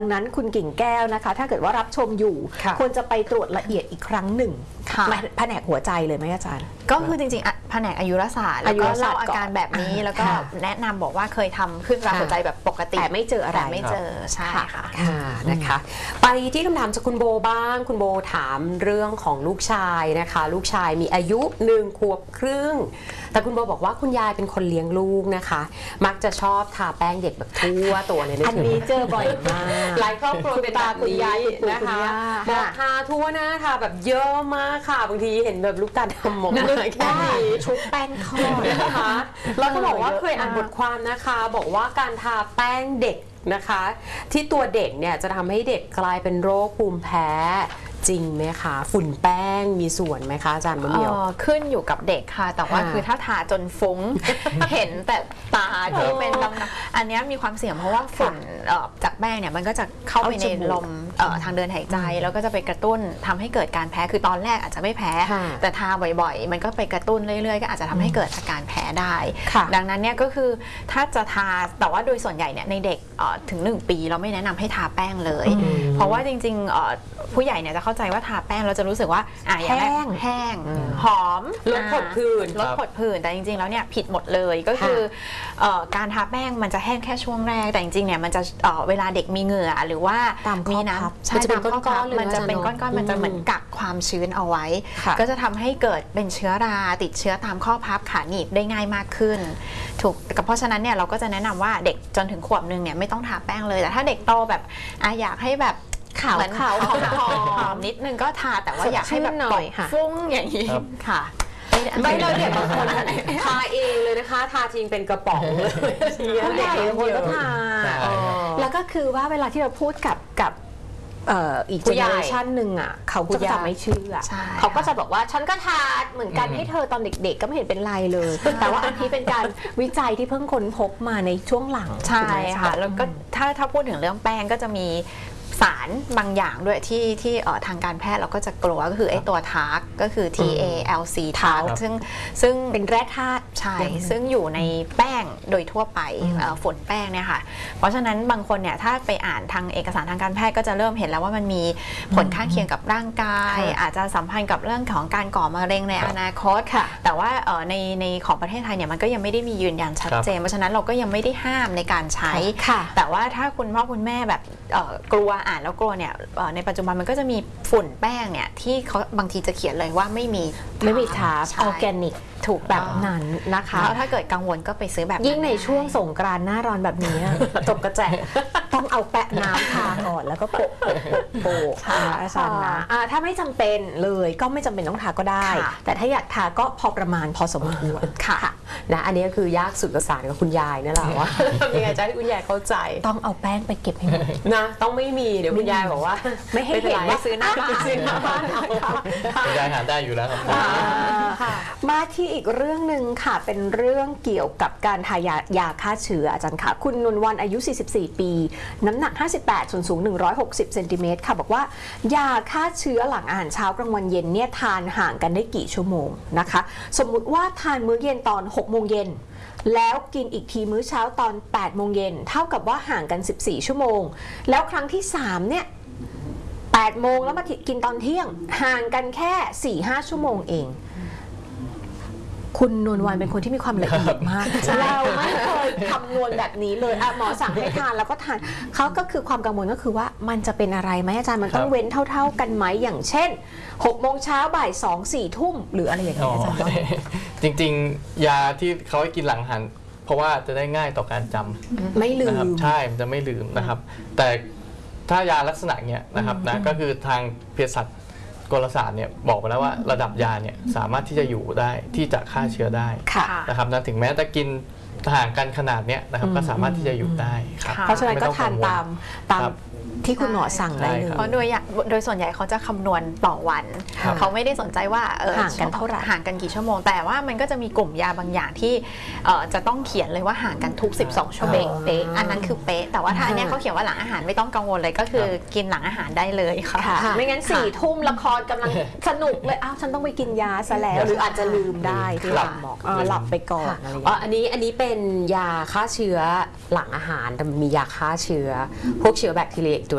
ดังนั้นคุณกิ่งแก้วนะคะถ้าเกิดว่ารับชมอยู่ควรจะไปตรวจละเอียดอีกครั้งหนึ่งแผนกหัวใจเลยไหมอาจารย์ก็คือจริงๆแผนกอายุรศาสตร์แล้วก็เล่าอาการแบบนี้แล้วก็แนะนำบอกว่าเคยทำขึ้นราหัวใจแบบปกติแต่ไม่เจออะไรไม่เจอใช่ค่ะนะคะไปที่คำถามจากคุณโบบ้างคุณโบถามเรื่องของลูกชายนะคะลูกชายมีอายุ1 ขวบครึ่งแต่คุณโบบอกว่าคุณยายเป็นคนเลี้ยงลูกนะคะมักจะชอบทาแป้งเด็กแบบทั่วตัวเลยอันนี้เจอบ่อยมากหลายครอบครัวเป็นแบบนี้นะคะบอกทาทั่วหน้าทาแบบเยอะมากค่ะบางทีเห็นแบบลูกตาดำมองนึกได้ชุบแป้งทอดนะคะแล้วก็บอกว่าเคยอ่านบทความนะคะบอกว่าการทาแป้งเด็กนะคะที่ตัวเด็กเนี่ยจะทำให้เด็กกลายเป็นโรคภูมิแพ้จริงไหมคะฝุ่นแป้งมีส่วนไหมคะอาจารย์มะเหมี่ยวขึ้นอยู่กับเด็กค่ะแต่ว่าคือถ้าทาจนฟุ้ง เห็นแต่ตาที่เป็นดำๆอันนี้มีความเสี่ยงเพราะว่าฝุ่นจากแป้งเนี่ยมันก็จะเข้าไปในลมทางเดินหายใจแล้วก็จะไปกระตุ้นทำให้เกิดการแพ้คือตอนแรกอาจจะไม่แพ้แต่ทาบ่อยๆมันก็ไปกระตุ้นเรื่อยๆก็อาจจะทำให้เกิดอาการแพ้ได้ดังนั้นเนี่ยก็คือถ้าจะทาแต่ว่าโดยส่วนใหญ่เนี่ยในเด็กถึง1 ปีเราไม่แนะนำให้ทาแป้งเลยเพราะว่าจริงๆผู้ใหญ่เนี่ยจะเข้าใจว่าทาแป้งเราจะรู้สึกว่าแห้งหอมลดผดผื่นแต่จริงๆแล้วเนี่ยผิดหมดเลยก็คือการทาแป้งมันจะแห้งแค่ช่วงแรกแต่จริงๆเนี่ยมันจะเวลาเด็กมีเหงื่อหรือว่ามีน้ำมันจะเป็นก้อนๆมันจะเป็นก้อนๆมันจะเหมือนกักความชื้นเอาไว้ก็จะทำให้เกิดเป็นเชื้อราติดเชื้อตามข้อพับขาหนีบได้ง่ายมากขึ้นถูกเพราะฉะนั้นเนี่ยเราก็จะแนะนำว่าเด็กจนถึงขวบนึงเนี่ยไม่ต้องทาแป้งเลยแต่ถ้าเด็กโตแบบอยากให้แบบขาวหอมนิดนึงก็ทาแต่ว่าอยากให้แบบปล่อยฟุ้งอย่างนี้ค่ะไม่เราเด็กบางคนทาเองเลยนะคะทาจริงเป็นกระป๋องเลยผู้ใหญ่บางคนก็ทาแล้วก็คือว่าเวลาที่เราพูดกับอีกเจเนอเรชันหนึ่งอ่ะเขาก็จะไม่เชื่อเขาก็จะบอกว่าฉันก็ทาเหมือนกันให้เธอตอนเด็กๆก็ไม่เห็นเป็นไรเลยแต่ว่าอันนี้เป็นการวิจัยที่เพิ่งค้นพบมาในช่วงหลังใช่ค่ะแล้วก็ถ้าพูดถึงเรื่องแป้งก็จะมีสารบางอย่างด้วยที่ทางการแพทย์เราก็จะกลัวก็คือไอ้ตัวทาร์กก็คือ TALC ทาร์กซึ่งเป็นแร่ธาตุใช่ซึ่งอยู่ในแป้งโดยทั่วไปฝนแป้งเนี่ยค่ะเพราะฉะนั้นบางคนเนี่ยถ้าไปอ่านทางเอกสารทางการแพทย์ก็จะเริ่มเห็นแล้วว่ามันมีผลข้างเคียงกับร่างกายอาจจะสัมพันธ์กับเรื่องของการก่อมะเร็งในอนาคตแต่ว่าในของประเทศไทยเนี่ยมันก็ยังไม่ได้มียืนยันชัดเจนเพราะฉะนั้นเราก็ยังไม่ได้ห้ามในการใช้แต่ว่าถ้าคุณพ่อคุณแม่แบบกลัวอ่านแล้วกลัวเนี่ยในปัจจุบันมันก็จะมีฝุ่นแป้งเนี่ยที่เขาบางทีจะเขียนเลยว่าไม่มีทาร์ออร์แกนิกถูกแบบนั้นนะคะแล้วถ้าเกิดกังวลก็ไปซื้อแบบยิ่งในช่วงสงกรานต์หน้าร้อนแบบนี้จบกระแจต้องเอาแปะน้ำทาก่อนแล้วก็โปะอาจารย์นะถ้าไม่จำเป็นเลยก็ไม่จำเป็นต้องทาก็ได้แต่ถ้าอยากทาก็พอประมาณพอสมควรค่ะนะอันนี้ก็คือยากสุดประสานกับคุณยายนั่นแหละว่ายังไงจะให้คุณยายเข้าใจต้องเอาแป้งไปเก็บให้หมดนะต้องไม่มีเดี๋ยวคุณยายบอกว่าไม่ให้เห็นว่าซื้อหน้าบ้านคุณยายหาได้อยู่แล้วครับมาที่อีกเรื่องหนึ่งค่ะเป็นเรื่องเกี่ยวกับการทายาฆ่าเชื้ออาจารย์ค่ะคุณนนท์วันอายุ44ปีน้ำหนัก58ส่วนสูง160เซนติเมตรค่ะบอกว่ายาฆ่าเชื้อหลังอาหารเช้ากลางวันเย็นเนี่ยทานห่างกันได้กี่ชั่วโมงนะคะสมมุติว่าทานมื้อเย็นตอน6 โมงเย็นแล้วกินอีกทีมื้อเช้าตอน8 โมงเย็นเท่ากับว่าห่างกัน14ชั่วโมงแล้วครั้งที่3เนี่ย8 โมงแล้วมากินตอนเที่ยงห่างกันแค่ 4-5 ชั่วโมงเองคุณนวลวันเป็นคนที่มีความละเอียดมากเราไม่เคยคำนวณแบบนี้เลยหมอสั่งให้ทานแล้วก็ทานเขาก็คือความกังวลก็คือว่ามันจะเป็นอะไรไหมอาจารย์มันต้องเว้นเท่าๆกันไหมอย่างเช่น6 โมงเช้าบ่าย 2 4 ทุ่มหรืออะไรอย่างเงี้ยอาจารย์จริงๆยาที่เขาให้กินหลังอาหารเพราะว่าจะได้ง่ายต่อการจำไม่ลืมใช่มันจะไม่ลืมนะครับแต่ถ้ายาลักษณะเนี้ยนะครับนะก็คือทางเภสัชกลศาสตร์เนี่ยบอกไปแล้วว่าระดับยาเนี่ยสามารถที่จะอยู่ได้ที่จะฆ่าเชื้อได้นะครับนะถึงแม้จะกินห่างกันขนาดเนี้ยนะครับก็สามารถที่จะอยู่ได้ครับเพราะฉะนั้นก็ทานตามที่คุณหมอสั่งได้เลยเพราะโดยส่วนใหญ่เขาจะคำนวณต่อวันเขาไม่ได้สนใจว่าห่างกันเท่าไหร่ห่างกันกี่ชั่วโมงแต่ว่ามันก็จะมีกลุ่มยาบางอย่างที่จะต้องเขียนเลยว่าห่างกันทุก12ชั่วโมงเป๊ะอันนั้นคือเป๊ะแต่ว่าถ้าอันนี้เขาเขียนว่าหลังอาหารไม่ต้องกังวลเลยก็คือกินหลังอาหารได้เลยค่ะไม่งั้น4 ทุ่มละครกำลังสนุกเลยอ้าวฉันต้องไปกินยาซะแล้วหรืออาจจะลืมได้ที่หลับหลับไปก่อนอันนี้เป็นยาฆ่าเชื้อหลังอาหารแต่มียาฆ่าเชื้อพวกเชื้อแบคทีเรีย